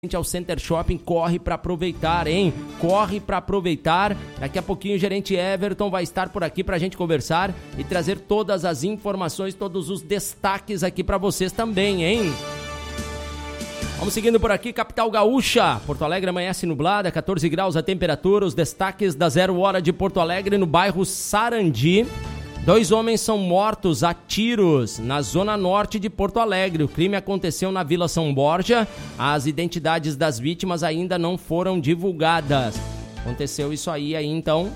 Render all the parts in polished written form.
ao Center Shopping, corre para aproveitar, hein? Corre para aproveitar. Daqui a pouquinho o gerente Everton vai estar por aqui para a gente conversar e trazer todas as informações, todos os destaques aqui para vocês também, hein? Vamos seguindo por aqui, capital gaúcha. Porto Alegre amanhece nublada, 14 graus a temperatura. Os destaques da 0 hora de Porto Alegre no bairro Sarandi. 2 homens são mortos a tiros na zona norte de Porto Alegre. O crime aconteceu na Vila São Borja. As identidades das vítimas ainda não foram divulgadas. Aconteceu isso aí então.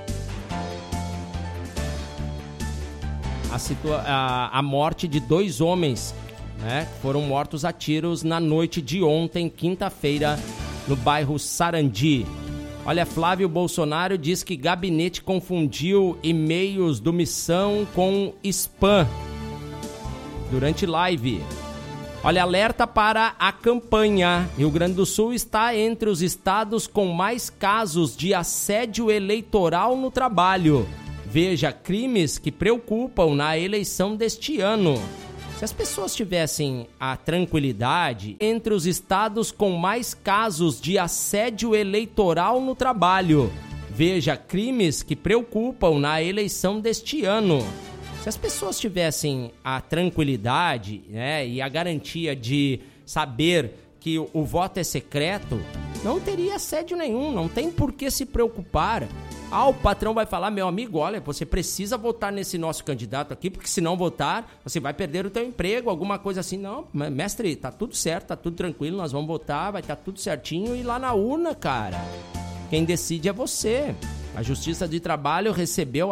A morte de 2 homens, né, foram mortos a tiros na noite de ontem, quinta-feira, no bairro Sarandi. Olha, Flávio Bolsonaro diz que gabinete confundiu e-mails do Missão com spam durante live. Olha, alerta para a campanha. Rio Grande do Sul está entre os estados com mais casos de assédio eleitoral no trabalho. Veja, crimes que preocupam na eleição deste ano. Se as pessoas tivessem a tranquilidade, entre os estados com mais casos de assédio eleitoral no trabalho. Veja, crimes que preocupam na eleição deste ano. Se as pessoas tivessem a tranquilidade, né, e a garantia de saber que o voto é secreto, não teria assédio nenhum, não tem por que se preocupar. O patrão vai falar, meu amigo, olha, você precisa votar nesse nosso candidato aqui, porque se não votar, você vai perder o teu emprego, alguma coisa assim. Não, mestre, tá tudo certo, tá tudo tranquilo, nós vamos votar, vai estar tudo certinho e lá na urna, cara. Quem decide é você. A Justiça do Trabalho recebeu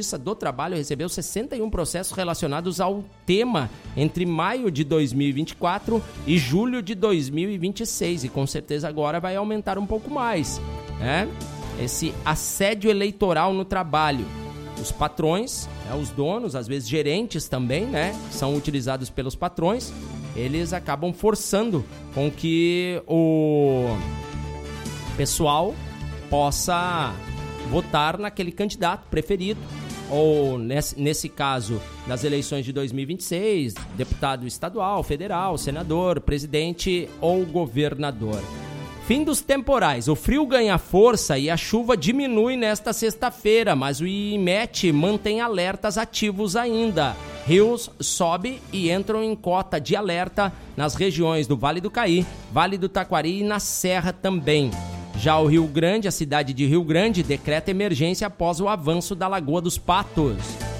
61 processos relacionados ao tema entre maio de 2024 e julho de 2026. E com certeza agora vai aumentar um pouco mais, né? Esse assédio eleitoral no trabalho. Os patrões, né, os donos, às vezes gerentes também, né, são utilizados pelos patrões, eles acabam forçando com que o pessoal possa votar naquele candidato preferido. Ou, nesse caso, das eleições de 2026, deputado estadual, federal, senador, presidente ou governador. Fim dos temporais. O frio ganha força e a chuva diminui nesta sexta-feira, mas o IMET mantém alertas ativos ainda. Rios sobem e entram em cota de alerta nas regiões do Vale do Caí, Vale do Taquari e na Serra também. Já o Rio Grande, a cidade de Rio Grande, decreta emergência após o avanço da Lagoa dos Patos.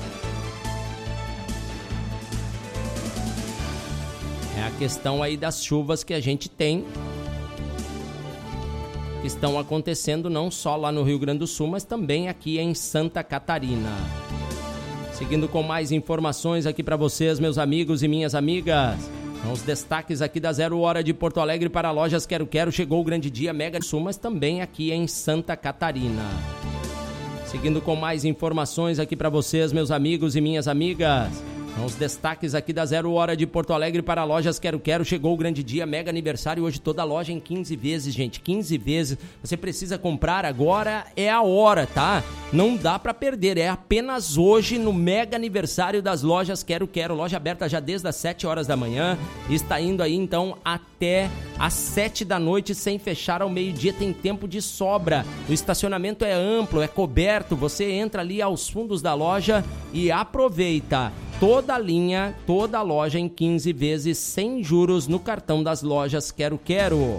É a questão aí das chuvas que a gente tem, que estão acontecendo não só lá no Rio Grande do Sul, mas também aqui em Santa Catarina. Seguindo com mais informações aqui para vocês, meus amigos e minhas amigas. Os destaques aqui da 0 hora de Porto Alegre para lojas Quero Quero. Chegou o grande dia Mega do Sul, mas também aqui em Santa Catarina. Seguindo com mais informações aqui para vocês, meus amigos e minhas amigas. Os destaques aqui da 0 hora de Porto Alegre para lojas Quero Quero. Chegou o grande dia, mega aniversário. Hoje toda a loja em 15 vezes, gente. 15 vezes. Você precisa comprar agora, é a hora, tá? Não dá pra perder. É apenas hoje no mega aniversário das lojas Quero Quero. Loja aberta já desde as 7 horas da manhã. Está indo aí então até às 7 da noite sem fechar ao meio-dia. Tem tempo de sobra. O estacionamento é amplo, é coberto. Você entra ali aos fundos da loja e aproveita. Toda a linha, toda a loja em 15 vezes sem juros no cartão das lojas Quero Quero.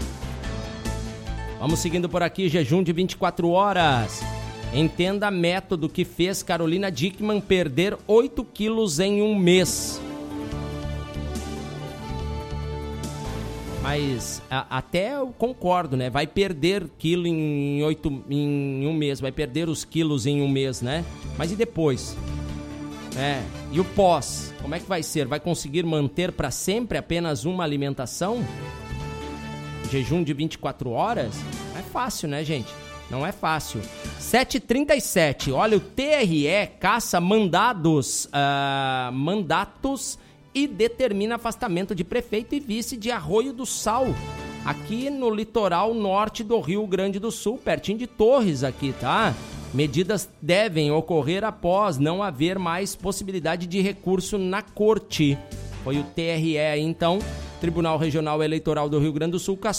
Vamos seguindo por aqui, jejum de 24 horas. Entenda método que fez Carolina Dickmann perder 8 quilos em um mês. Mas até eu concordo, né? Vai perder quilo em um mês, vai perder os quilos em um mês, né? Mas e depois? E o pós? Como é que vai ser? Vai conseguir manter para sempre apenas uma alimentação? Jejum de 24 horas? Não é fácil, né, gente? Não é fácil. 7h37. Olha, o TRE caça mandatos e determina afastamento de prefeito e vice de Arroio do Sal, aqui no litoral norte do Rio Grande do Sul, pertinho de Torres aqui, tá? Medidas devem ocorrer após não haver mais possibilidade de recurso na corte. Foi o TRE, então, Tribunal Regional Eleitoral do Rio Grande do Sul,